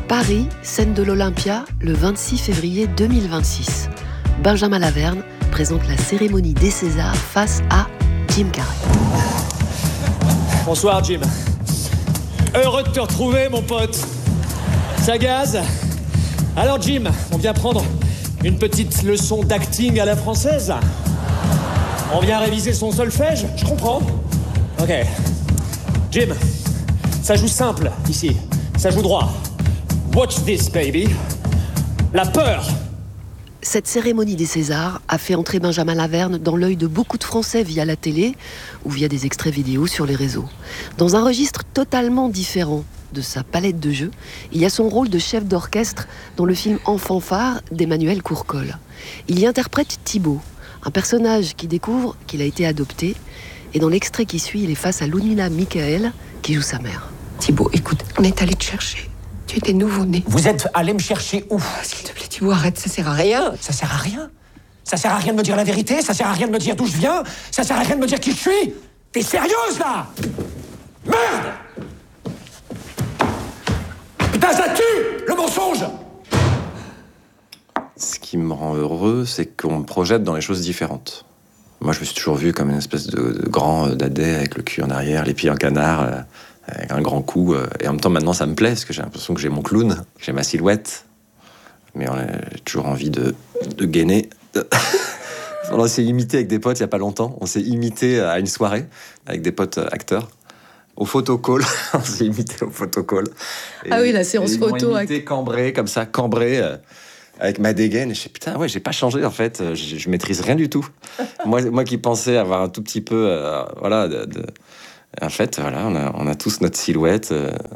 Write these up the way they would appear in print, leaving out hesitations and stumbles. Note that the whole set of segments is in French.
Paris, scène de l'Olympia, le 26 février 2026. Benjamin Laverne présente la cérémonie des Césars face à Jim Carrey. Bonsoir Jim. Heureux de te retrouver mon pote. Ça gaze? Alors Jim, on vient prendre une petite leçon d'acting à la française. On vient réviser son solfège, je comprends. Ok. Jim, ça joue simple ici. Ça joue droit. Watch this, baby. La peur. Cette cérémonie des Césars a fait entrer Benjamin Laverne dans l'œil de beaucoup de Français via la télé ou via des extraits vidéo sur les réseaux. Dans un registre totalement différent de sa palette de jeux, il y a son rôle de chef d'orchestre dans le film Enfant phare d'Emmanuel Courcol. Il y interprète Thibaut, un personnage qui découvre qu'il a été adopté, et dans l'extrait qui suit, il est face à Ludmilla Michael qui joue sa mère. Thibaut, écoute, on est allé te chercher. Tu étais nouveau-né. Vous êtes allé me chercher où? S'il te plaît, Thibaut, arrête, ça sert à rien. Ça sert à rien? Ça sert à rien de me dire la vérité? Ça sert à rien de me dire d'où je viens? Ça sert à rien de me dire qui je suis? T'es sérieuse, là? Merde! Putain, ça tue! Le mensonge! Ce qui me rend heureux, c'est qu'on me projette dans les choses différentes. Moi, je me suis toujours vu comme une espèce de grand dadais avec le cul en arrière, les pieds en canard, avec un grand cou. Et en même temps, maintenant, ça me plaît, parce que j'ai l'impression que j'ai mon clown, que j'ai ma silhouette. Mais j'ai toujours envie de gainer. On s'est imité avec des potes il n'y a pas longtemps. On s'est imité à une soirée avec des potes acteurs. Au photocall. On s'est imité au photocall. Ah oui, la séance photo. Ils m'ont imité cambré, comme ça, cambré... avec ma dégaine, et je sais, putain, ouais, j'ai pas changé, en fait, je maîtrise rien du tout. moi qui pensais avoir un tout petit peu, voilà, en fait, voilà, on a tous notre silhouette,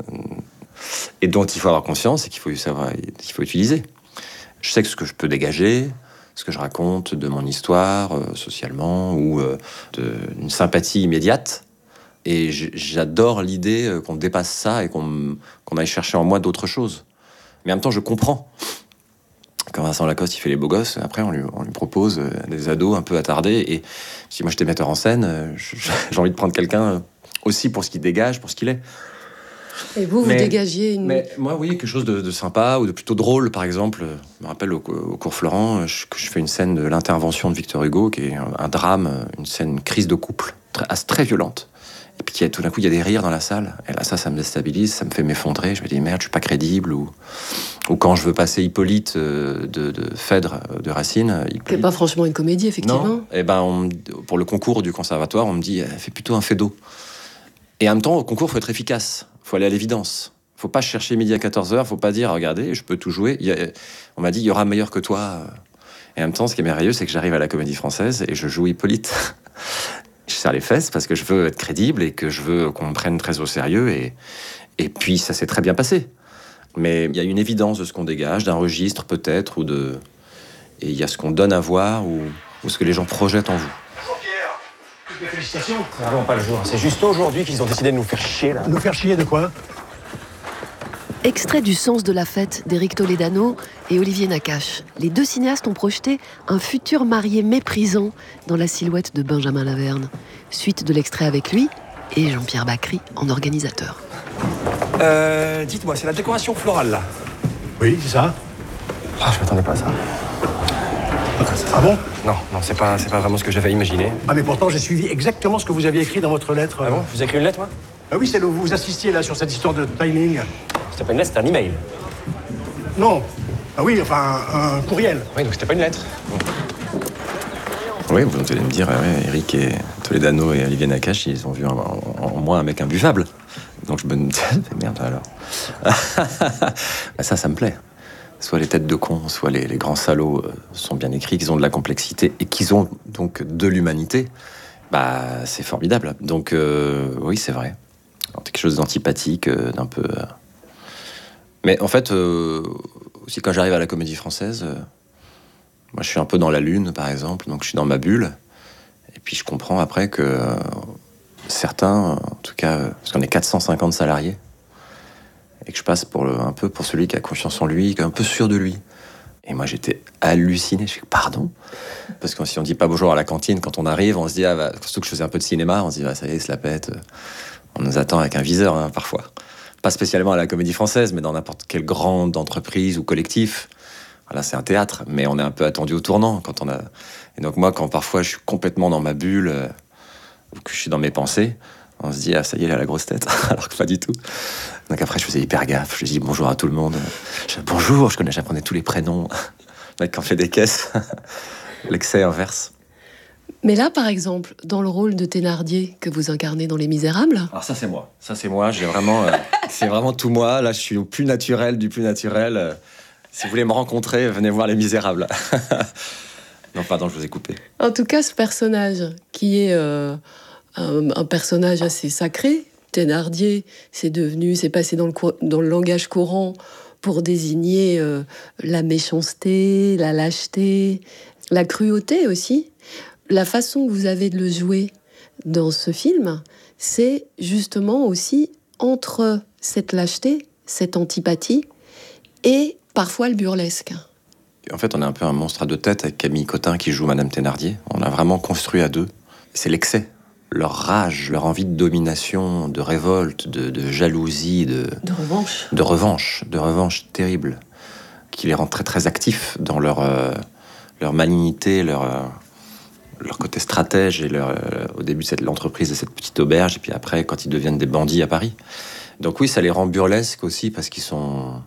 et dont il faut avoir conscience, et qu'il faut savoir, qu'il faut utiliser. Je sais que ce que je peux dégager, ce que je raconte de mon histoire, socialement, ou d'une sympathie immédiate, et j'adore l'idée qu'on dépasse ça, et qu'on aille chercher en moi d'autres choses. Mais en même temps, je comprends. Quand Vincent Lacoste, il fait les beaux gosses, après, on lui propose des ados un peu attardés. Et si moi, j'étais metteur en scène, j'ai envie de prendre quelqu'un aussi pour ce qu'il dégage, pour ce qu'il est. Et vous dégagiez une... Mais moi, oui, quelque chose de sympa ou de plutôt drôle, par exemple. Je me rappelle, au cours Florent, que je fais une scène de l'intervention de Victor Hugo, qui est un drame, une crise de couple, très violente. Et puis tout d'un coup, il y a des rires dans la salle. Et là, ça me déstabilise, ça me fait m'effondrer. Je me dis, merde, je suis pas crédible. Ou quand je veux passer Hippolyte de Phèdre de Racine. C'est pas franchement une comédie, effectivement. Non. Et ben, pour le concours du conservatoire, on me dit, fais plutôt un Fédo. Et en même temps, au concours, il faut être efficace. Il faut aller à l'évidence. Il ne faut pas chercher midi à 14h. Il ne faut pas dire, regardez, je peux tout jouer. On m'a dit, il y aura meilleur que toi. Et en même temps, ce qui est merveilleux, c'est que j'arrive à la Comédie Française et je joue Hippolyte. Je serre les fesses parce que je veux être crédible et que je veux qu'on me prenne très au sérieux. Et puis, ça s'est très bien passé. Mais il y a une évidence de ce qu'on dégage, d'un registre peut-être, et il y a ce qu'on donne à voir ou ce que les gens projettent en vous. Félicitations. C'est vraiment pas le jour. C'est juste aujourd'hui qu'ils ont décidé de nous faire chier, là. Nous faire chier de quoi? Extrait du Sens de la fête d'Éric Toledano et Olivier Nakache. Les deux cinéastes ont projeté un futur marié méprisant dans la silhouette de Benjamin Laverne. Suite de l'extrait avec lui et Jean-Pierre Bacry en organisateur. Dites-moi, c'est la décoration florale, là? Oui, c'est ça. Ah, je m'attendais pas à ça. Ah bon? Non, c'est pas vraiment ce que j'avais imaginé. Ah mais pourtant j'ai suivi exactement ce que vous aviez écrit dans votre lettre. Ah bon? Vous avez écrit une lettre, moi? Ah oui, c'est là où vous assistiez là sur cette histoire de timing. C'était pas une lettre, c'était un email. Non. Ah oui, enfin un courriel. Oui, donc c'était pas une lettre. Oui, vous allez me dire, ouais, Eric et Toledano et Olivier Nakache, ils ont vu en moi un mec imbuvable. Donc je me dis, merde alors. Ça me plaît. Soit les têtes de cons, soit les grands salauds sont bien écrits, qu'ils ont de la complexité et qu'ils ont donc de l'humanité. Bah, c'est formidable. Donc oui, c'est vrai. Alors, quelque chose d'antipathique, d'un peu... Mais en fait, aussi quand j'arrive à la Comédie Française, moi je suis un peu dans la lune, par exemple, donc je suis dans ma bulle. Et puis je comprends après que certains, en tout cas, parce qu'on est 450 salariés, et que je passe un peu pour celui qui a confiance en lui, qui est un peu sûr de lui. Et moi, j'étais halluciné. Je fais, pardon? Parce que si on dit pas bonjour à la cantine, quand on arrive, on se dit, surtout que je faisais un peu de cinéma, on se dit, ça y est, il se la pète. On nous attend avec un viseur, hein, parfois. Pas spécialement à la Comédie Française, mais dans n'importe quelle grande entreprise ou collectif. Là, c'est un théâtre, mais on est un peu attendu au tournant quand on a. Et donc moi, quand parfois je suis complètement dans ma bulle ou que je suis dans mes pensées, on se dit ah ça y est, elle a la grosse tête, alors que pas du tout. Donc après, je faisais hyper gaffe. Je dis bonjour à tout le monde. Bonjour, j'apprenais tous les prénoms. Le mec qui en fait des caisses, l'excès inverse. Mais là, par exemple, dans le rôle de Thénardier que vous incarnez dans Les Misérables... Alors ça, c'est moi. Ça, c'est moi. J'ai vraiment... c'est vraiment tout moi. Là, je suis au plus naturel du plus naturel. Si vous voulez me rencontrer, venez voir Les Misérables. Non, pardon, je vous ai coupé. En tout cas, ce personnage, qui est un personnage assez sacré, Thénardier, c'est passé dans le langage courant pour désigner la méchanceté, la lâcheté, la cruauté aussi. La façon que vous avez de le jouer dans ce film, c'est justement aussi entre cette lâcheté, cette antipathie et parfois le burlesque. En fait, on est un peu un monstre à deux têtes avec Camille Cotin qui joue Madame Thénardier. On a vraiment construit à deux. C'est l'excès, leur rage, leur envie de domination, de révolte, de jalousie, de revanche terrible, qui les rend très très actifs dans leur malignité, leur côté stratège et au début de l'entreprise de cette petite auberge, et puis après quand ils deviennent des bandits à Paris. Donc oui, ça les rend burlesques aussi parce on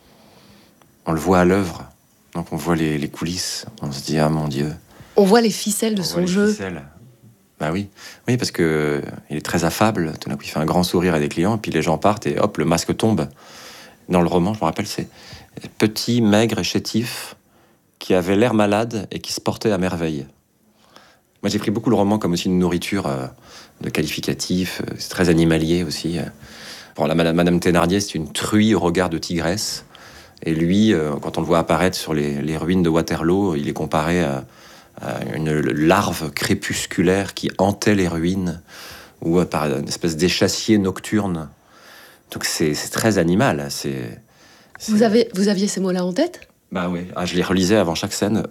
le voit à l'œuvre. Donc on voit les coulisses, on se dit ah mon Dieu. On voit les ficelles de son jeu. Bah oui, parce que il est très affable. Tout d'un coup, il fait un grand sourire à des clients, et puis les gens partent et hop, le masque tombe. Dans le roman, je me rappelle, c'est petit, maigre et chétif, qui avait l'air malade et qui se portait à merveille. Moi, j'ai pris beaucoup le roman comme aussi une nourriture de qualificatifs. C'est très animalier aussi. Bon, la Madame Thénardier, c'est une truie au regard de tigresse. Et lui, quand on le voit apparaître sur les ruines de Waterloo, il est comparé à une larve crépusculaire qui hantait les ruines, ou par une espèce d'échassier nocturne. Donc c'est très animal. Vous aviez ces mots-là en tête ? Bah oui. Je les relisais avant chaque scène.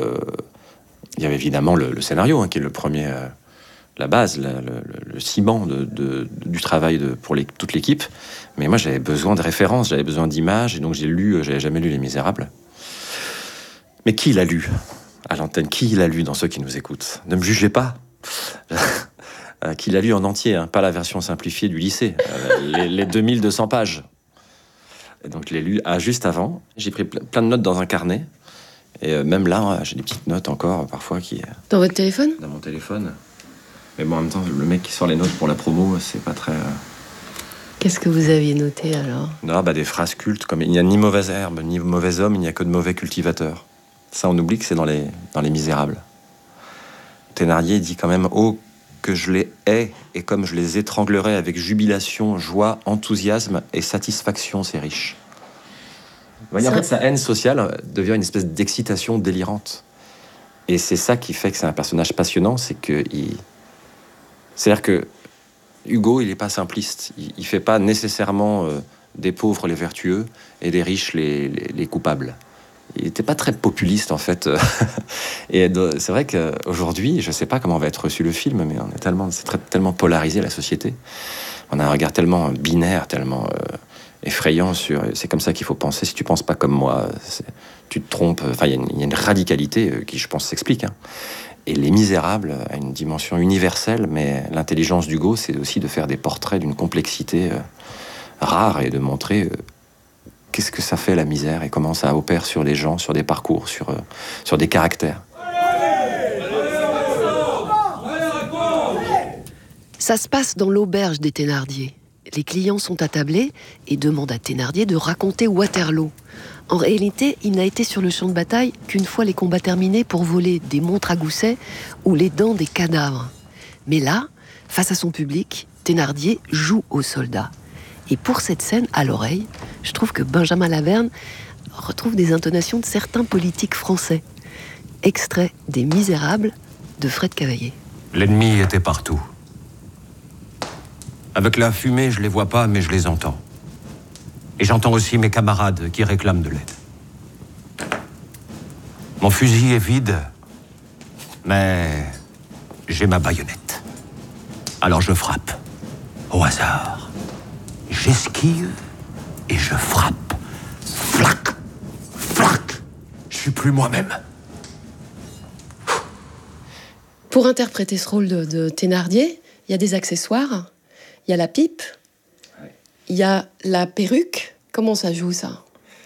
Il y avait évidemment le scénario, qui est le premier, la base, le ciment du travail pour toute l'équipe. Mais moi, j'avais besoin de références, j'avais besoin d'images, et donc j'avais jamais lu Les Misérables. Mais qui l'a lu à l'antenne? Qui l'a lu dans ceux qui nous écoutent? Ne me jugez pas. Qui l'a lu en entier, pas la version simplifiée du lycée, les 2200 pages. Et donc je l'ai lu juste avant. J'ai pris plein de notes dans un carnet. Et même là, j'ai des petites notes encore, parfois, qui... Dans votre téléphone ? Dans mon téléphone. Mais bon, en même temps, le mec qui sort les notes pour la promo, c'est pas très... Qu'est-ce que vous aviez noté, alors ? Non, des phrases cultes, comme « Il n'y a ni mauvaise herbe, ni mauvais homme, il n'y a que de mauvais cultivateurs ». Ça, on oublie que c'est dans les Misérables. Thénardier dit quand même « Oh, que je les hais, et comme je les étranglerai avec jubilation, joie, enthousiasme et satisfaction, ces riches ». En fait, sa haine sociale devient une espèce d'excitation délirante. Et c'est ça qui fait que c'est un personnage passionnant, c'est-à-dire que Hugo, il n'est pas simpliste. Il fait pas nécessairement des pauvres les vertueux et des riches les coupables. Il n'était pas très populiste, en fait. Et c'est vrai qu'aujourd'hui, je sais pas comment va être reçu le film, mais c'est tellement polarisé, la société. On a un regard tellement binaire, tellement... effrayant c'est comme ça qu'il faut penser. Si tu penses pas comme moi, tu te trompes. Enfin, il y a une radicalité qui, je pense, s'explique. Et Les Misérables a une dimension universelle, mais l'intelligence d'Hugo, c'est aussi de faire des portraits d'une complexité rare et de montrer qu'est-ce que ça fait la misère et comment ça opère sur les gens, sur des parcours, sur des caractères. Ça se passe dans l'auberge des Thénardier. Les clients sont attablés et demandent à Thénardier de raconter Waterloo. En réalité, il n'a été sur le champ de bataille qu'une fois les combats terminés pour voler des montres à gousset ou les dents des cadavres. Mais là, face à son public, Thénardier joue aux soldats. Et pour cette scène, à l'oreille, je trouve que Benjamin Laverne retrouve des intonations de certains politiques français. Extrait des Misérables de Fred Cavaillé. L'ennemi était partout. Avec la fumée, je les vois pas, mais je les entends. Et j'entends aussi mes camarades qui réclament de l'aide. Mon fusil est vide, mais j'ai ma baïonnette. Alors je frappe, au hasard. j'esquive et je frappe. Flac, flac. Je suis plus moi-même. Pour interpréter ce rôle de Thénardier, il y a des accessoires, il y a la pipe, il y a la perruque. Comment ça joue, ça?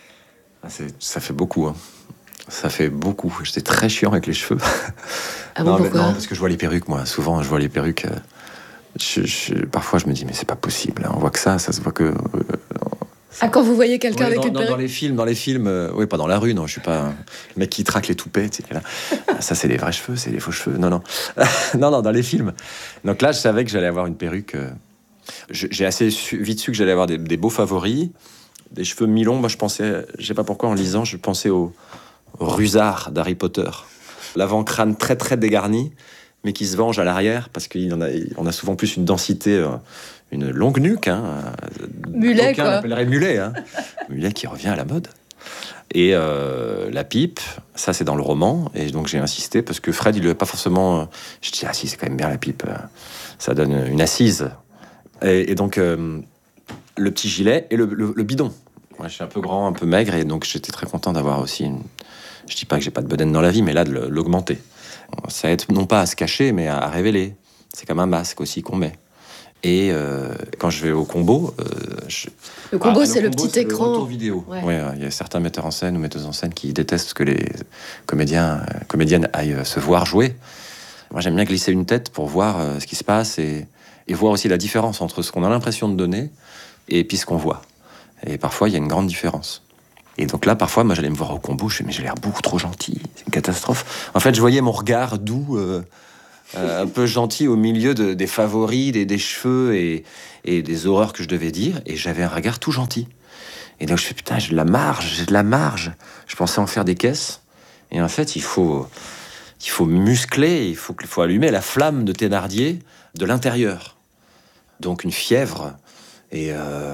Ça fait beaucoup, hein. Ça fait beaucoup. J'étais très chiant avec les cheveux. Ah bon, pourquoi? Non, parce que je vois les perruques, moi. Souvent, je vois les perruques. Parfois, je me dis, mais c'est pas possible. Hein. On voit que ça se voit que. Quand vous voyez quelqu'un avec une perruque? Dans les films, oui, pas dans la rue, non. Je suis pas le mec qui traque les toupets. Tu sais, là. Ça, c'est les vrais cheveux, c'est les faux cheveux. Non. non, dans les films. Donc là, je savais que j'allais avoir une perruque. J'ai assez vite su que j'allais avoir des beaux favoris. Des cheveux mi-longs, moi, je pensais, je sais pas pourquoi, en lisant, je pensais au rusard d'Harry Potter. L'avant-crâne très, très dégarni, mais qui se venge à l'arrière, parce qu'on a souvent plus une densité, une longue nuque. Hein, mulet, quoi. On l'appellerait mulet. Hein. Mulet qui revient à la mode. Et la pipe, ça, c'est dans le roman. Et donc, j'ai insisté, parce que Fred, il lui avait pas forcément... je dis, ah si, c'est quand même bien la pipe. Ça donne une assise. Et donc, le petit gilet et le bidon. Moi, je suis un peu grand, un peu maigre, et donc j'étais très content d'avoir aussi une... Je dis pas que j'ai pas de bedaine dans la vie, mais là, de l'augmenter. Ça aide non pas à se cacher, mais à révéler. C'est comme un masque aussi qu'on met. Et quand je vais au combo... Le combo, c'est le petit écran. Le retour vidéo. Ouais, y a certains metteurs en scène ou metteuses en scène qui détestent que les comédiennes aillent se voir jouer. Moi, j'aime bien glisser une tête pour voir ce qui se passe et voir aussi la différence entre ce qu'on a l'impression de donner et puis ce qu'on voit. Et parfois, il y a une grande différence. Et donc là, parfois, moi, j'allais me voir au combo, je fais, mais j'ai l'air beaucoup trop gentil, c'est une catastrophe. En fait, je voyais mon regard doux, un peu gentil au milieu des favoris, des cheveux et des horreurs que je devais dire, et j'avais un regard tout gentil. Et donc je fais, putain, j'ai de la marge. Je pensais en faire des caisses, et en fait, il faut muscler, il faut allumer la flamme de Thénardier de l'intérieur. Donc une fièvre. Et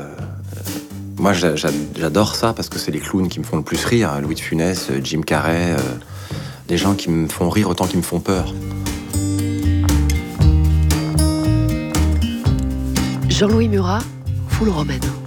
moi, j'adore ça parce que c'est les clowns qui me font le plus rire. Louis de Funès, Jim Carrey, des gens qui me font rire autant qu'ils me font peur. Jean-Louis Murat, Foule romaine.